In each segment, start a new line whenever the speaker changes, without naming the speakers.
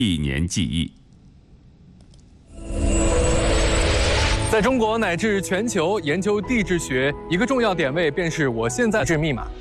1年记忆。
在中国乃至全球研究地质学，一个重要点位便是我现在地质密码。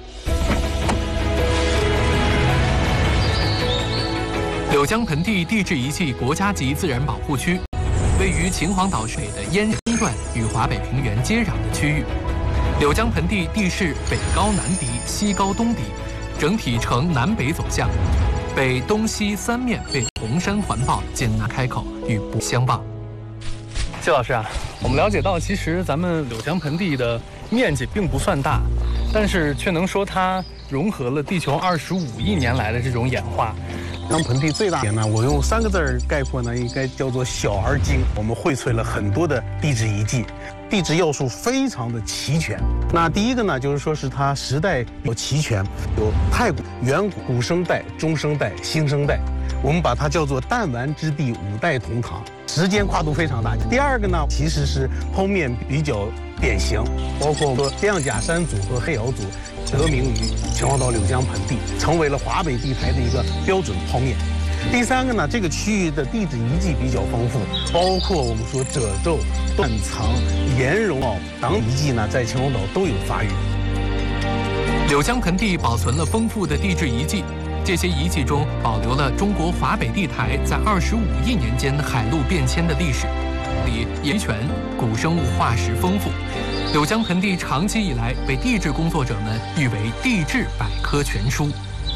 柳江盆地地质遗迹国家级自然保护区，位于秦皇岛水的燕山段与华北平原接壤的区域。柳江盆地地势北高南低，西高东低，整体呈南北走向，北东西三面被红山环抱，艰难开口，与不相望。谢老师啊，我们了解到，其实咱们柳江盆地的面积并不算大，但是却能说它融合了地球25亿年来的这种演化。
柳江盆地最大点呢，我用3个字概括呢，应该叫做小而精。我们荟萃了很多的地质遗迹，地质要素非常的齐全。那第一个呢，就是说是它时代有齐全，有太古、远古、古生代、中生代、新生代。我们把它叫做弹丸之地5代同堂，时间跨度非常大。第二个呢，其实是剖面比较典型，包括说亮甲山组和黑窑组得名于秦皇岛柳江盆地，成为了华北地台的一个标准剖面。第三个呢，这个区域的地质遗迹比较丰富，包括我们说褶皱、断层、岩溶等遗迹呢，在秦皇岛都有发育。
柳江盆地保存了丰富的地质遗迹。这些遗迹中保留了中国华北地台在25亿年间海陆变迁的历史，里岩泉、古生物化石丰富。柳江盆地长期以来被地质工作者们誉为地质百科全书。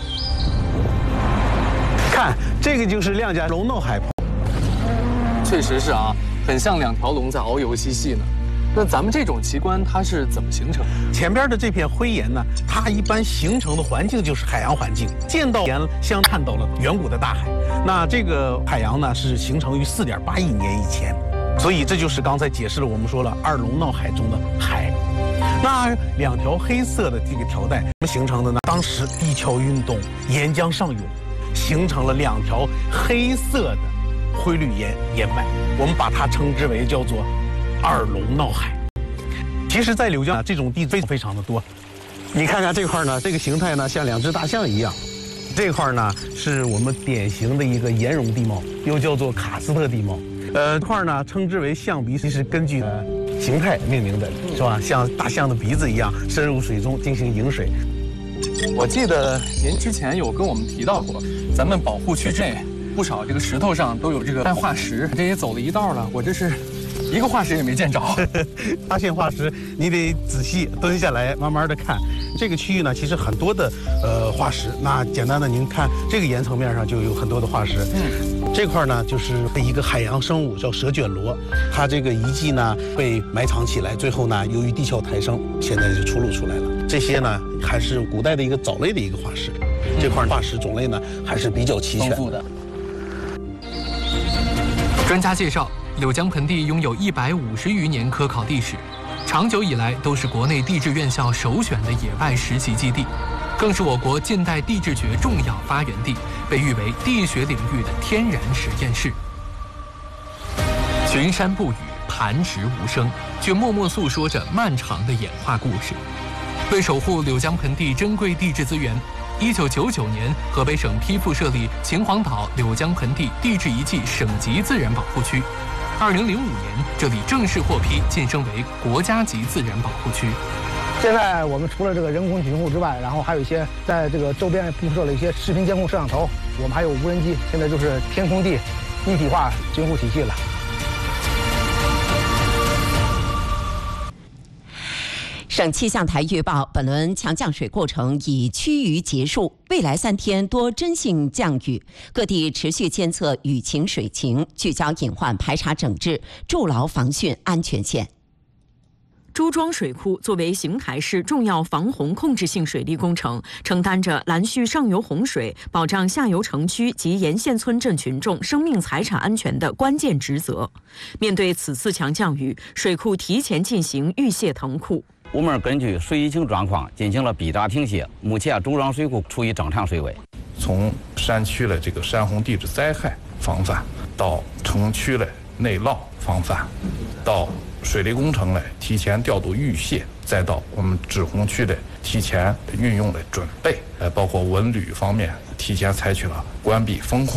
看，这个就是亮甲龙闹海泡，
确实是啊，很像2条龙在遨游嬉戏呢。那咱们这种奇观它是怎么形成的？
前边的这片灰岩呢，它一般形成的环境就是海洋环境，见到岩像看到了远古的大海。那这个海洋呢是形成于4.8亿年以前，所以这就是刚才解释了我们说了2龙闹海中的海。那2条黑色的这个条带怎么形成的呢？当时地壳运动，岩浆上涌，形成了2条黑色的灰绿岩脉，我们把它称之为叫做2龙闹海。其实，在柳江这种地非常的多。你看看这块呢，这个形态呢像2只大象一样。这块呢是我们典型的一个岩溶地貌，又叫做喀斯特地貌。这块呢称之为象鼻，是根据形态命名的，是吧？像大象的鼻子一样，深入水中进行饮水。
我记得您之前有跟我们提到过，咱们保护区内不少这个石头上都有这个化石，这也走了一道了，我这是一个化石也没见着。
发现化石，你得仔细蹲下来，慢慢的看。这个区域呢，其实很多的化石。那简单的，您看这个岩层面上就有很多的化石。这块呢就是一个海洋生物，叫蛇卷螺。它这个遗迹呢被埋藏起来，最后呢由于地壳抬升，现在就出露出来了。这些呢还是古代的一个藻类的一个化石。这块化石种类呢还是比较齐全的。
专家介绍，柳江盆地拥有150余年科考历史，长久以来都是国内地质院校首选的野外实习基地，更是我国近代地质学重要发源地，被誉为地学领域的天然实验室。群山不语，盘石无声，却默默诉说着漫长的演化故事。为守护柳江盆地珍贵地质资源，1999年，河北省批复设立秦皇岛柳江盆地地质遗迹省级自然保护区。2005年，这里正式获批晋升为国家级自然保护区。
现在我们除了这个人工群护之外，然后还有一些在这个周边铺设了一些视频监控摄像头，我们还有无人机，现在就是天空地一体化军护体系了。
省气象台预报，本轮强降水过程已趋于结束，未来3天多真性降雨，各地持续监测雨情水情，聚焦隐患排查整治，筑牢防汛安全线。
朱庄水库作为邢台市重要防洪控制性水利工程，承担着拦蓄上游洪水、保障下游城区及沿线村镇群众生命财产安全的关键职责。面对此次强降雨，水库提前进行预泄腾库。
我们根据水疫情状况进行了逼闸停泄，目前朱庄水库处于正常水位。
从山区的这个山洪地质灾害防范，到城区的内涝防范，到水利工程的提前调度预泄，再到我们滞洪区的提前运用的准备，包括文旅方面提前采取了关闭封控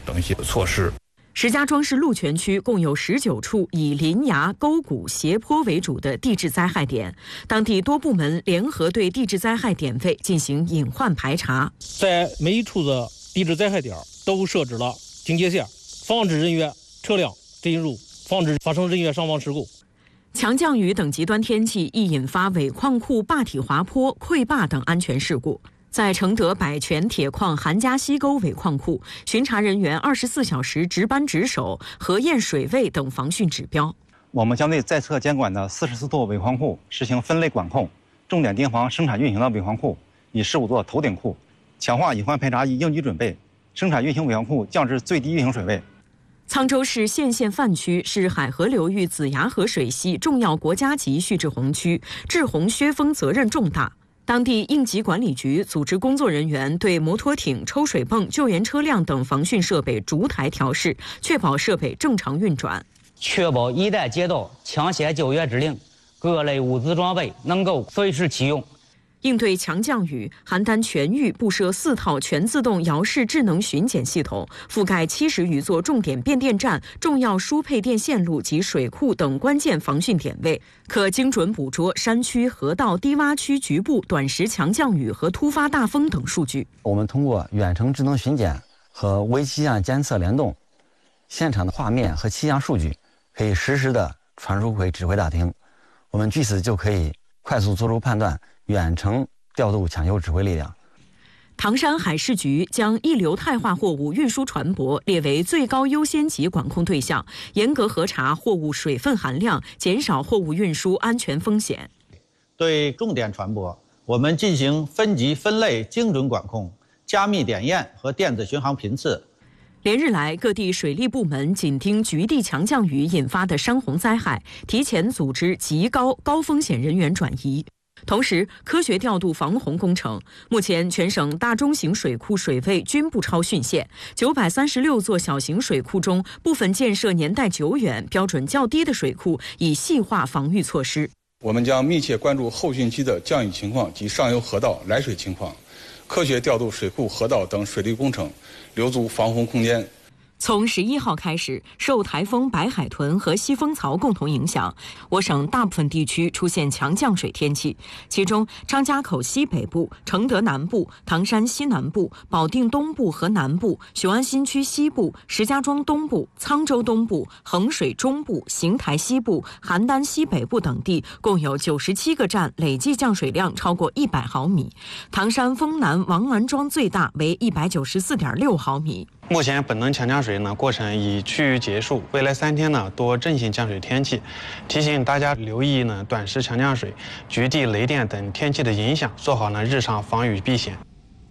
等一些措施。
石家庄市鹿泉区共有19处以林崖、沟谷、斜坡为主的地质灾害点，当地多部门联合对地质灾害点位进行隐患排查。
在每一处的地质灾害点都设置了警戒线，防止人员、车辆进入，防止发生人员伤亡事故。
强降雨等极端天气易引发尾矿库坝体滑坡、溃坝等安全事故。在承德百泉铁矿韩家溪沟尾矿库，巡查人员24小时值班值守，核验水位等防汛指标。
我们将对在侧监管的44座尾矿库实行分类管控，重点盯防生产运行的尾矿库，以15座头顶库，强化隐患排查与应急准备，生产运行尾矿库降至最低运行水位。
沧州市县范区是海河流域子牙河水系重要国家级蓄滞洪区，滞洪削峰责任重大。当地应急管理局组织工作人员对摩托艇、抽水泵、救援车辆等防汛设备逐台调试，确保设备正常运转，
确保一旦接到抢险救援指令，各类物资装备能够随时启用。
应对强降雨，邯郸全域布设4套全自动遥视智能巡检系统，覆盖70余座重点变电站、重要输配电线路及水库等关键防汛点位，可精准捕捉山区、河道、低洼区局部短时强降雨和突发大风等数据。
我们通过远程智能巡检和微气象监测联动，现场的画面和气象数据可以实时的传输回指挥大厅，我们据此就可以快速做出判断，远程调度抢修指挥力量。
唐山海事局将一流态化货物运输船舶列为最高优先级管控对象，严格核查货物水分含量，减少货物运输安全风险。
对重点船舶，我们进行分级分类精准管控，加密点验和电子巡航频次。
连日来，各地水利部门紧盯局地强降雨引发的山洪灾害，提前组织极高风险人员转移，同时科学调度防洪工程。目前，全省大中型水库水位均不超汛线，936座小型水库中，部分建设年代久远、标准较低的水库已细化防御措施。
我们将密切关注后汛期的降雨情况及上游河道来水情况，科学调度水库、河道等水利工程，留足防洪空间。
从11号开始，受台风白海豚和西风槽共同影响，我省大部分地区出现强降水天气。其中，张家口西北部、承德南部、唐山西南部、保定东部和南部、雄安新区西部、石家庄东部、沧州东部、衡水中部、邢台西部、邯郸西北部等地，共有97个站累计降水量超过100毫米。唐山丰南王兰庄最大为194.6毫米。
目前本轮强降水过程已趋于结束，未来3天多阵性降水天气，提醒大家留意短时强降水、局地雷电等天气的影响，做好日常防雨避险。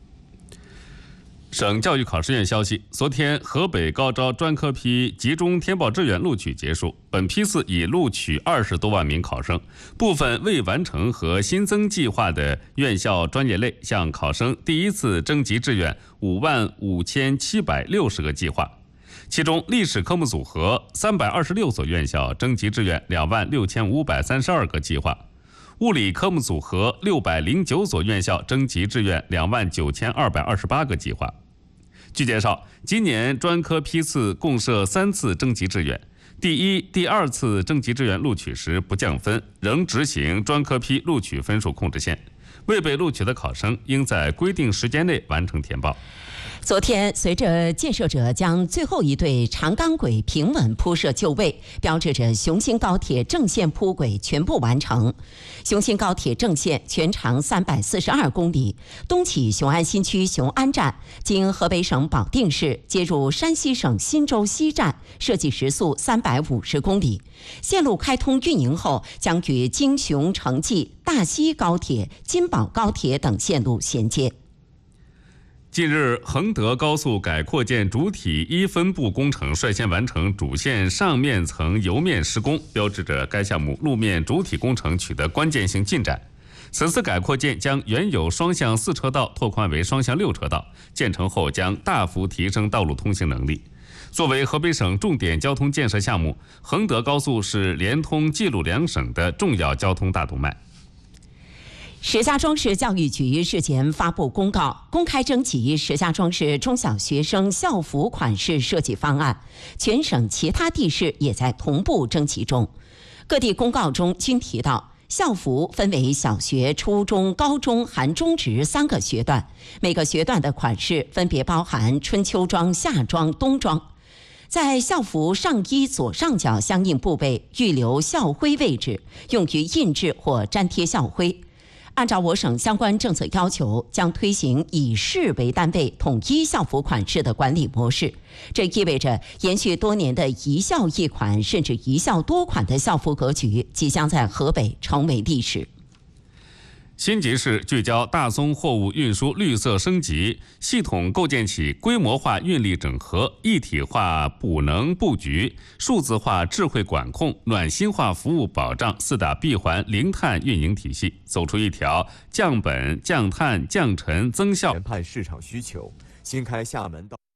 省教育考试院消息，昨天河北高招专科批集中填报志愿录取结束，本批次已录取20多万名考生，部分未完成和新增计划的院校专业类向考生第一次征集志愿55760个计划，其中历史科目组合326所院校征集志愿26532个计划，物理科目组合609所院校征集志愿29228个计划。据介绍，今年专科批次共设3次征集志愿，第一、第二次征集志愿录取时不降分，仍执行专科批录取分数控制线。未被录取的考生应在规定时间内完成填报。
昨天，随着建设者将最后一对长钢轨平稳铺设就位，标志着雄新高铁正线铺轨全部完成。雄新高铁正线全长342公里，东起雄安新区雄安站，经河北省保定市，接入山西省忻州西站，设计时速350公里。线路开通运营后，将与京雄城际、大西高铁、金宝高铁等线路衔接。
近日，衡德高速改扩建主体1分部工程率先完成主线上面层油面施工，标志着该项目路面主体工程取得关键性进展。此次改扩建将原有双向4车道拓宽为双向6车道，建成后将大幅提升道路通行能力。作为河北省重点交通建设项目，衡德高速是连通冀鲁两省的重要交通大动脉。
石家庄市教育局日前发布公告，公开征集石家庄市中小学生校服款式设计方案，全省其他地市也在同步征集中。各地公告中均提到，校服分为小学、初中、高中含中职3个学段，每个学段的款式分别包含春秋装、夏装、冬装。在校服上衣左上角相应部位预留校徽位置，用于印制或粘贴校徽。按照我省相关政策要求，将推行以市为单位统一校服款式的管理模式。这意味着延续多年的一校一款甚至一校多款的校服格局，即将在河北成为历史。
新集市聚焦大宗货物运输绿色升级，系统构建起规模化运力整合、一体化补能布局、数字化智慧管控、暖心化服务保障4大闭环零碳运营体系，走出一条降本、降碳、降尘、增效。
研判市场需求，新开厦门到。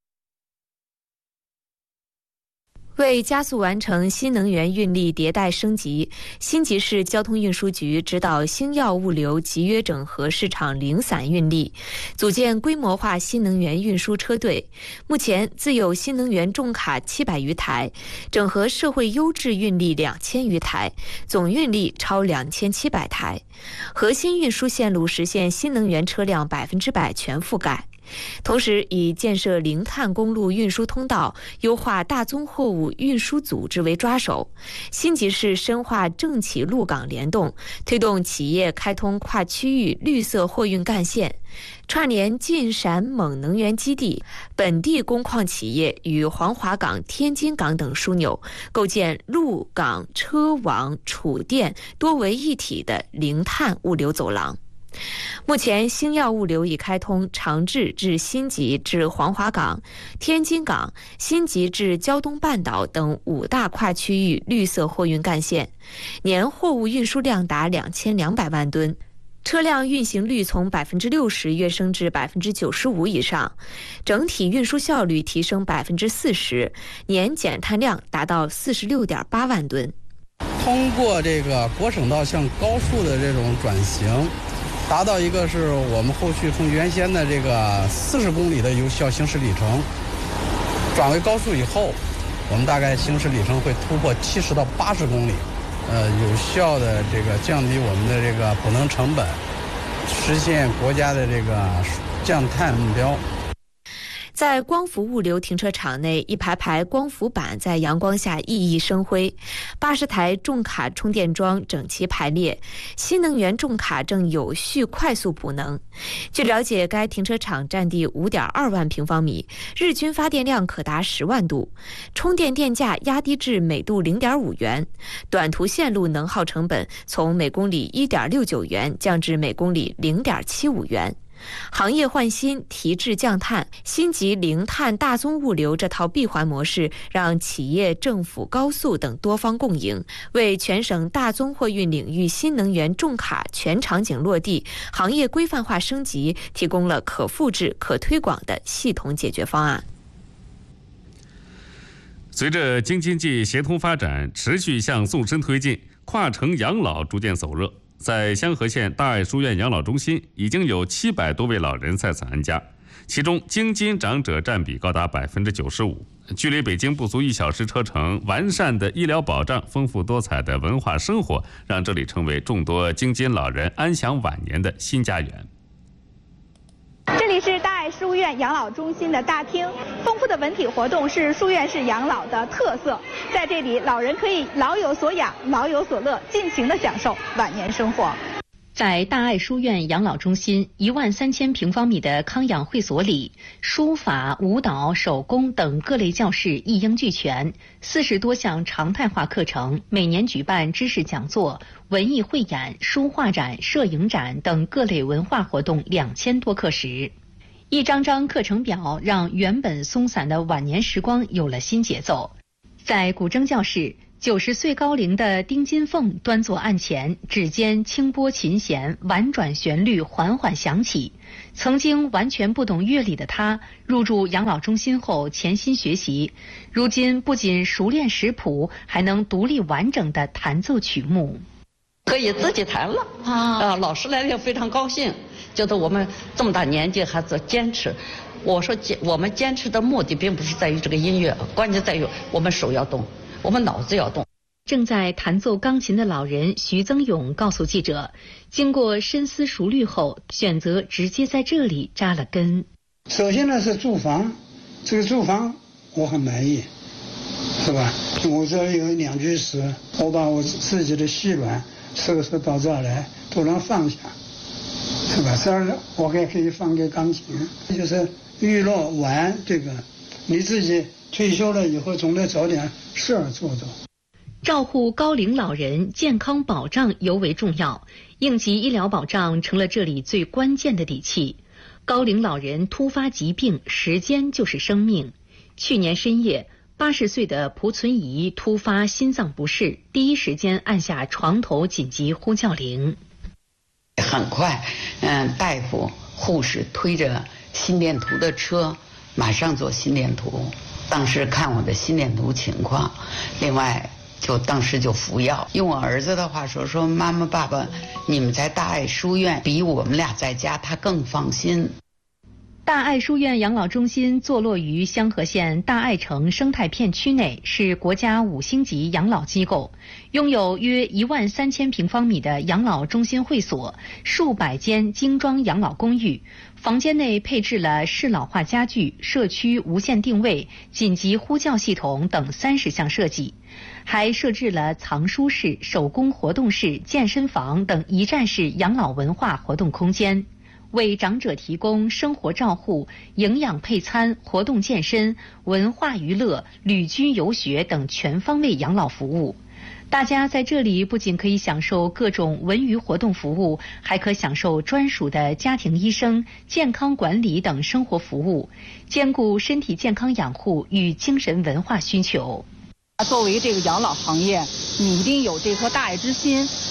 为加速完成新能源运力迭代升级，新集市交通运输局指导星耀物流集约整合市场零散运力，组建规模化新能源运输车队。目前自有新能源重卡700余台，整合社会优质运力2000余台，总运力超2700台。核心运输线路实现新能源车辆100%全覆盖。同时，以建设零碳公路运输通道、优化大宗货物运输组织为抓手，新集市深化政企陆港联动，推动企业开通跨区域绿色货运干线，串联晋陕锰能源基地、本地工矿企业与黄骅港、天津港等枢纽，构建陆港车网储电多为一体的零碳物流走廊。目前，星耀物流已开通长治至新集至黄骅港、天津港、新集至胶东半岛等5大跨区域绿色货运干线，年货物运输量达2200万吨，车辆运行率从60%跃升至95%以上，整体运输效率提升40%，年减碳量达到46.8万吨。
通过这个国省道向高速的这种转型，达到一个是我们后续从原先的这个40公里的有效行驶里程，转为高速以后，我们大概行驶里程会突破70到80公里，有效的这个降低我们的这个补能成本，实现国家的这个降碳目标。
在光伏物流停车场内，一排排光伏板在阳光下熠熠生辉，80台重卡充电桩整齐排列，新能源重卡正有序快速补能。据了解，该停车场占地5.2万平方米，日均发电量可达10万度，充电电价压低至每度0.5元，短途线路能耗成本从每公里1.69元降至每公里0.75元。行业换新、提质降碳、新集零碳大宗物流这套闭环模式，让企业、政府、高速等多方共赢，为全省大宗货运领域新能源重卡全场景落地、行业规范化升级提供了可复制、可推广的系统解决方案。
随着京津冀协同发展持续向纵深推进，跨城养老逐渐走热。在香河县大爱书院养老中心，已经有700多位老人在此安家，其中京津长者占比高达95%。距离北京不足1小时车程，完善的医疗保障、丰富多彩的文化生活，让这里成为众多京津老人安享晚年的新家园。
这里是大爱书院养老中心的大厅，丰富的文体活动是书院式养老的特色。在这里，老人可以老有所养、老有所乐，尽情地享受晚年生活。
在大爱书院养老中心13000平方米的康养会所里，书法、舞蹈、手工等各类教室一应俱全，40多项常态化课程，每年举办知识讲座、文艺汇演、书画展、摄影展等各类文化活动2000多课时。一张张课程表让原本松散的晚年时光有了新节奏。在古筝教室，90岁高龄的丁金凤端坐案前，指尖轻拨琴弦，婉转旋律缓缓响起。曾经完全不懂乐理的她，入住养老中心后潜心学习，如今不仅熟练识谱，还能独立完整地弹奏曲目。
可以自己弹了老师来了也非常高兴，觉得我们这么大年纪还在坚持。我说我们坚持的目的并不是在于这个音乐，关键在于我们手要动，我们脑子要动。
正在弹奏钢琴的老人徐增勇告诉记者，经过深思熟虑后，选择直接在这里扎了根。
首先呢是住房，这个住房我很满意，是吧？我这里有2居室，我把我自己的细软收拾到这儿来都能放下，是吧？这儿我也可以放个钢琴，就是娱乐玩这个，你自己退休了以后总得找点事儿做做。
照护高龄老人健康保障尤为重要，应急医疗保障成了这里最关键的底气。高龄老人突发疾病，时间就是生命。去年深夜，80岁的蒲存怡突发心脏不适，第一时间按下床头紧急呼叫铃。
很快，大夫、护士推着心电图的车，马上做心电图。当时看我的心电图情况，另外当时就服药。用我儿子的话说妈妈爸爸，你们在大爱书院比我们俩在家他更放心。
大爱书院养老中心坐落于香河县大爱城生态片区内，是国家5星级养老机构，拥有约13000平方米的养老中心会所，数百间精装养老公寓，房间内配置了适老化家具、社区无线定位、紧急呼叫系统等30项设计，还设置了藏书室、手工活动室、健身房等一站式养老文化活动空间，为长者提供生活照护、营养配餐、活动健身、文化娱乐、旅居游学等全方位养老服务。大家在这里不仅可以享受各种文娱活动服务，还可享受专属的家庭医生、健康管理等生活服务，兼顾身体健康养护与精神文化需求。
作为这个养老行业，你一定有这颗大爱之心。